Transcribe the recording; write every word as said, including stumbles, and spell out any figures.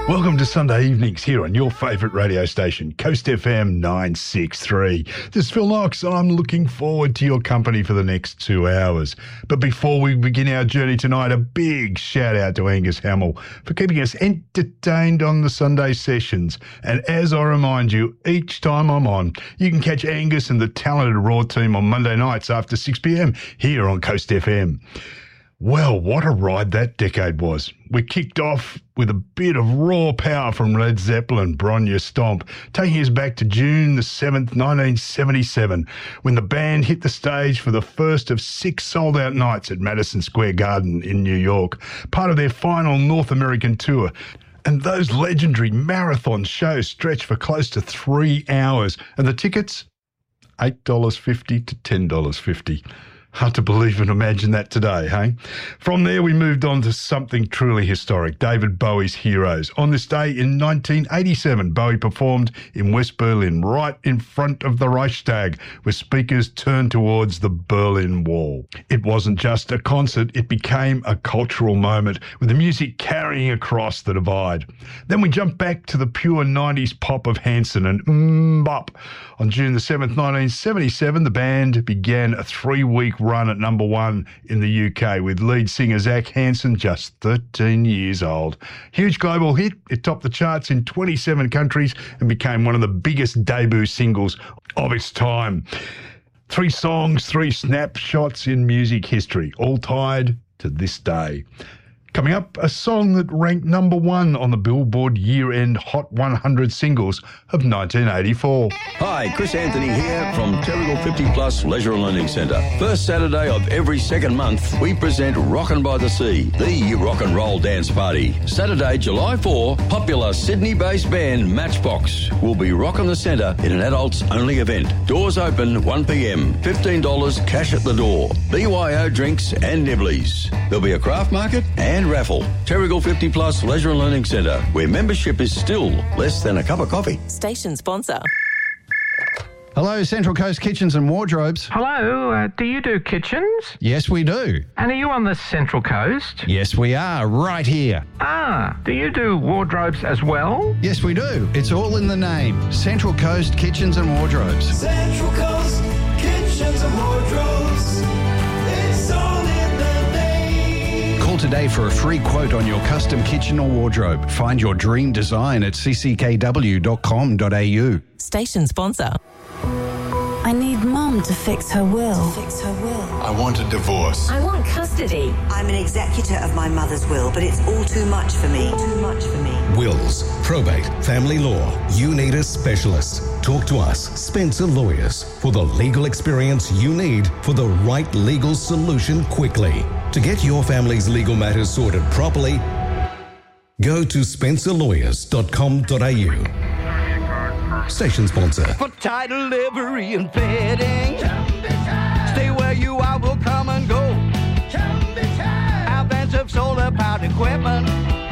Welcome to Sunday evenings here on your favourite radio station, Coast F M nine sixty-three. This is Phil Knox. I'm looking forward to your company for the next two hours. But before we begin our journey tonight, a big shout out to Angus Hamill for keeping us entertained on the Sunday sessions. And as I remind you, each time I'm on, you can catch Angus and the talented Raw team on Monday nights after six p.m. here on Coast F M. Well, what a ride that decade was. We kicked off with a bit of raw power from Led Zeppelin, Bronya Stomp, taking us back to June the seventh, nineteen seventy-seven, when the band hit the stage for the first of six sold-out nights at Madison Square Garden in New York, part of their final North American tour. And those legendary marathon shows stretched for close to three hours. And the tickets? eight dollars fifty to ten dollars fifty. Hard to believe and imagine that today, hey? From there, we moved on to something truly historic, David Bowie's Heroes. On this day in nineteen eighty-seven, Bowie performed in West Berlin, right in front of the Reichstag, with speakers turned towards the Berlin Wall. It wasn't just a concert, it became a cultural moment, with the music carrying across the divide. Then we jumped back to the pure nineties pop of Hanson and MMMBop. On June the seventh, nineteen seventy-seven, the band began a three-week run at number one in the U K, with lead singer Zach Hanson just thirteen years old. Huge global hit, it topped the charts in twenty-seven countries and became one of the biggest debut singles of its time. Three songs, three snapshots in music history, all tied to this day. Coming up, a song that ranked number one on the Billboard year-end Hot one hundred singles of nineteen eighty-four. Hi, Chris Anthony here from Terrigal fifty Plus Leisure and Learning Centre. First Saturday of every second month, we present Rockin' by the Sea, the rock and roll dance party. Saturday, July fourth, popular Sydney-based band Matchbox will be rocking the centre in an adults-only event. Doors open one p.m, fifteen dollars cash at the door. B Y O drinks and nibblies. There'll be a craft market and raffle. Terrigal fifty Plus Leisure and Learning Centre, where membership is still less than a cup of coffee. Station sponsor. Hello, Central Coast Kitchens and Wardrobes. Hello, uh, do you do kitchens? Yes, we do. And are you on the Central Coast? Yes, we are, right here. Ah, do you do wardrobes as well? Yes, we do. It's all in the name. Central Coast Kitchens and Wardrobes. Central Coast Kitchens and Wardrobes. It's all in the name. Call today for a free quote on your custom kitchen or wardrobe. Find your dream design at c c k w dot com dot a u. Station sponsor. I need Mum to fix her will. Fix her will. I want a divorce. I want custody. I'm an executor of my mother's will, but it's all too much for me. Too much for me. Wills, probate, family law. You need a specialist. Talk to us, Spencer Lawyers, for the legal experience you need for the right legal solution quickly. To get your family's legal matters sorted properly, go to spencer lawyers dot com dot a u. Station sponsor. For title, livery, and fitting. Stay where you are, we'll come and go. Our vans of solar-powered equipment.